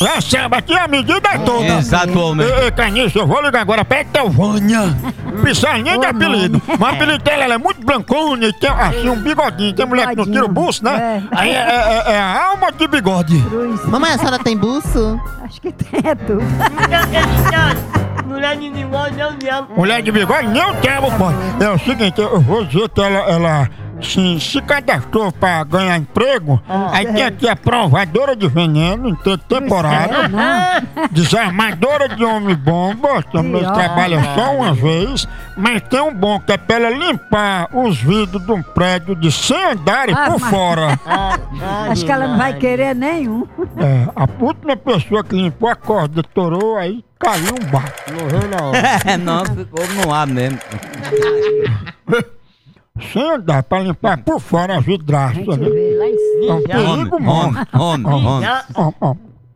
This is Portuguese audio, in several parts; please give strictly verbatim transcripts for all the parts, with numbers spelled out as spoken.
É samba, aqui a medida é toda. Exatamente. Ei, Caniço, eu vou ligar agora pra Etelvânia. Precisa nem de apelido. Mas o apelido dela ela é muito blancona e tem assim um bigodinho. Tem mulher que não tira o buço, né? Aí é, é, é a alma de bigode. Mamãe, a senhora tem buço? Acho que tem, é tu. Mulher de bigode não tem. Mulher de bigode não tem, pai. É o seguinte, eu vou dizer que ela, ela se, se cadastrou pra ganhar emprego. Ah, aí sei. tem aqui a provadora de veneno, em tempo temporário. Desarmadora de homem bomba, que a mulher Pior, trabalha velho. só uma vez. Mas tem um bom que é pra ela limpar os vidros de um prédio de cem andares Ah, por mas- fora. Acho que ela não vai querer nenhum. É, a última pessoa que limpou a corda torou, aí caiu um barco. Morreu na hora. É, não, ficou no ar mesmo. Sem andar pra limpar por fora a vidraça, A gente né? vê lá em cima. É um perigo, Homem, mano. homem, homem, homem. Já. Ó, ó.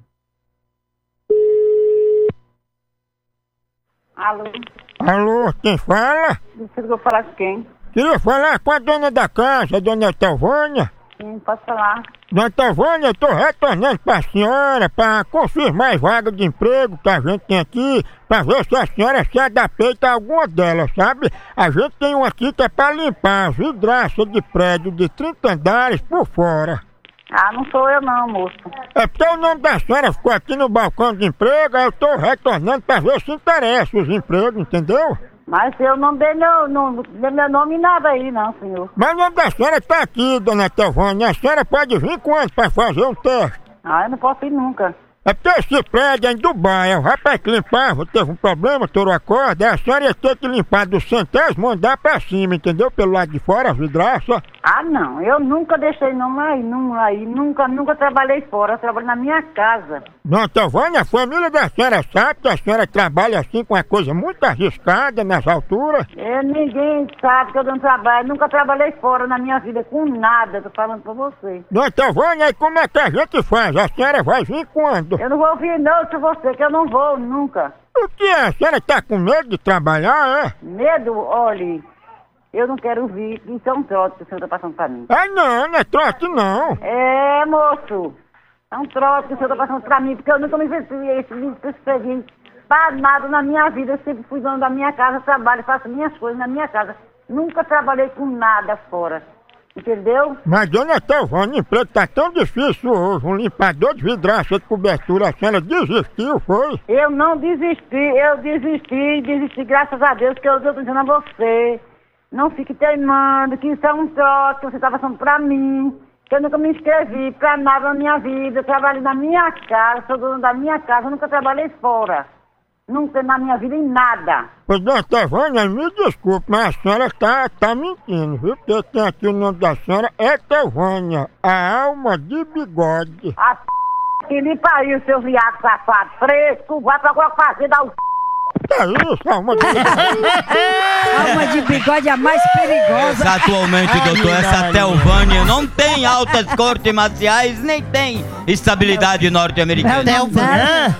Alô, Alô, quem fala? você que eu vou falar com quem? Queria falar com a dona da casa, a dona Etelvânia. Sim, pode falar. Dona Etelvânia, eu tô retornando pra senhora pra confirmar as vagas de emprego que a gente tem aqui, pra ver se a senhora se adapta a alguma delas, sabe? A gente tem uma aqui que é pra limpar as vidraças de prédio de trinta andares por fora. Ah, não sou eu não, moço. É porque o nome da senhora ficou aqui no balcão de emprego, aí eu tô retornando pra ver se interessa os empregos, entendeu? Mas eu não dei meu, não dei meu nome em nada aí, não, senhor. Mas o nome da senhora tá aqui, dona Etelvânia. A senhora pode vir quando pra fazer um teste? Ah, eu não posso ir nunca. É porque esse prédio é em Dubai. O rapaz que limpava teve um problema, torou a corda. A senhora ia ter que limpar do centésimo andar pra cima, entendeu? Pelo lado de fora, a vidraça. Ah, não, eu nunca deixei não aí, não aí, nunca, nunca trabalhei fora, eu trabalho na minha casa. Dona Etelvânia, a família da senhora sabe que a senhora trabalha assim com uma coisa muito arriscada nas alturas. Eu, ninguém sabe que eu não trabalho, nunca trabalhei fora na minha vida com nada, tô falando pra você. Dona Etelvânia, e como é que a gente faz? A senhora vai vir quando? Eu não vou vir não de você, que eu não vou nunca. O que é? A senhora tá com medo de trabalhar, é? Medo, olhe, eu não quero vir, isso é um trote que o senhor tá passando pra mim. Ah, não, não é trote não. É, moço, é um trote que o senhor tá passando pra mim, porque eu nunca me fiz esse esse para nada na minha vida. Eu sempre fui dona da minha casa, trabalho, faço minhas coisas na minha casa. Nunca trabalhei com nada fora, entendeu? Mas, dona Etelvânia, o emprego tá tão difícil hoje. Um limpador de vidraça de cobertura, a senhora desistiu, foi? Eu não desisti, eu desisti, desisti, graças a Deus, que eu estou dizendo a você. Não fique teimando, que isso é um trote que você está passando pra mim. Que eu nunca me inscrevi pra nada na minha vida. Eu trabalho na minha casa, sou dona da minha casa, eu nunca trabalhei fora. Nunca na minha vida em nada. Pois, dona Etelvânia, me desculpe, mas a senhora tá, tá mentindo, viu? Porque tem aqui o nome da senhora, Etelvânia, a alma de bigode. A p... que lhe pariu, seu viado safado, fresco, vai pra alguma fazer, dá o Que é isso, alma de bigode? Alma de bigode é a mais perigosa. Atualmente, doutor, essa Telvânia não tem altas cortes marciais, nem tem estabilidade norte-americana. Telvânia.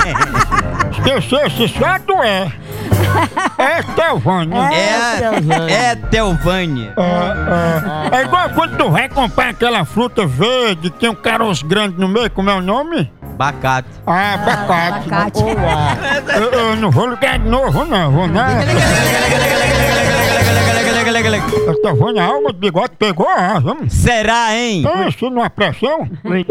Esqueceu, se só do é. Etelvânia. É, é Telvânia. É, é. É igual quando tu vai comprar aquela fruta verde, que tem um caroço grande no meio, como é o nome? Bacate. Ah, abacate. Abacate. Eu, eu não vou ligar de novo, não. Vou não. Etelvânia, a alma de bigode pegou, ah, vamos. Será, hein? Pense numa pressão.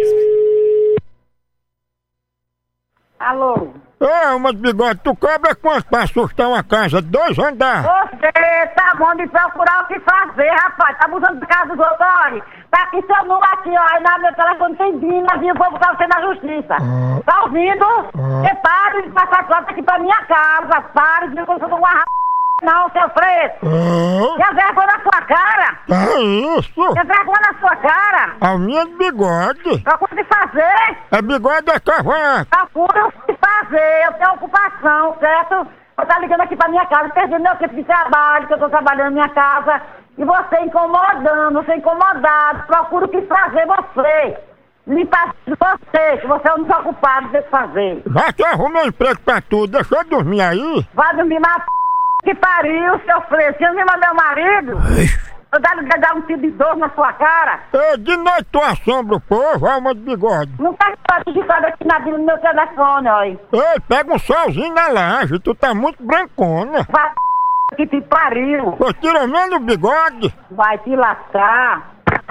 Alô? Ô, alma de bigode, tu cobra quanto pra assustar uma casa de dois andares? Você tá bom de procurar o que fazer, rapaz. Tá abusando de casa dos outros, olha. Tá aqui seu número aqui, ó. Aí na meu telefone tem Dina, viu? Vou botar você na justiça. Ah. Tá ouvindo? Ah. Você para de passar conta aqui pra minha casa. Para de eu sou uma r... Não, seu fresco. Ah, Quer vergonha na sua cara? é isso? Quer vergonha na sua cara? A minha de bigode. Procura de fazer. É bigode é cavanhaque. Procura de fazer. Eu tenho ocupação, certo? Eu tá ligando aqui pra minha casa, perdendo meu tempo de trabalho, que eu tô trabalhando na minha casa. E você incomodando, você incomodado. Procura o que fazer você. Limpar de você, que você é um desocupado de fazer. Já que eu arrumei emprego pra tu, deixa eu dormir aí. Vai dormir na p... que pariu, seu fresco. Você não me mandou meu marido? Eu dar, dar um tiro de dor na sua cara. Ei, de noite tu assombra o povo, alma de bigode. Não tá digitado aqui na vida do meu telefone, olha. Ei, pega um solzinho na laje, tu tá muito brancona. Vai que te pariu. Pô, tira menos o bigode. Vai te lascar.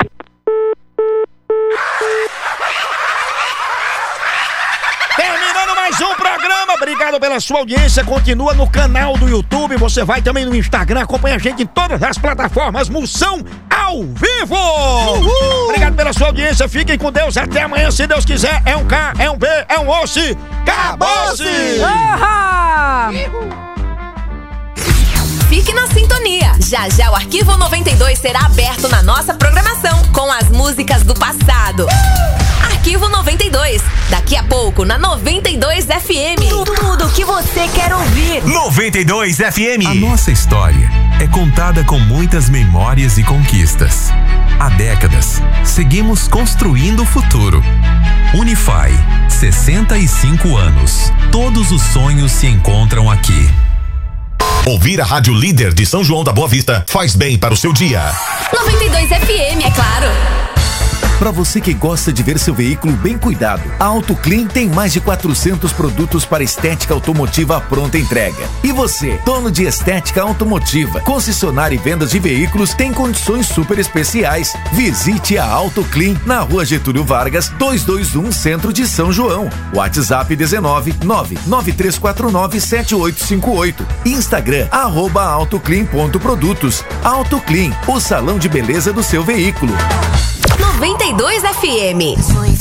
Terminando mais um programa, obrigado pela sua audiência, continua no canal do YouTube, você vai também no Instagram, acompanha a gente em todas as plataformas, Moção ao vivo! Uhul. Obrigado pela sua audiência, fiquem com Deus, até amanhã, se Deus quiser, é um K, é um B, é um osso, acabou-se! Fique na sintonia. Já já o Arquivo noventa e dois será aberto na nossa programação com as músicas do passado. Arquivo noventa e dois. Daqui a pouco na noventa e dois F M. Tudo o que você quer ouvir. noventa e dois F M. A nossa história é contada com muitas memórias e conquistas. Há décadas, seguimos construindo o futuro. Unify, sessenta e cinco anos. Todos os sonhos se encontram aqui. Ouvir a Rádio Líder de São João da Boa Vista faz bem para o seu dia. noventa e dois F M, é claro. Para você que gosta de ver seu veículo bem cuidado, a Auto Clean tem mais de quatrocentos produtos para estética automotiva à pronta entrega. E você, dono de estética automotiva, concessionária e vendas de veículos, tem condições super especiais. Visite a Auto Clean na Rua Getúlio Vargas, duzentos e vinte e um, Centro de São João. WhatsApp dezenove, nove nove três quatro nove, sete oito cinco oito. Instagram, arroba autoclean.produtos. Auto Clean, o salão de beleza do seu veículo. noventa e dois F M.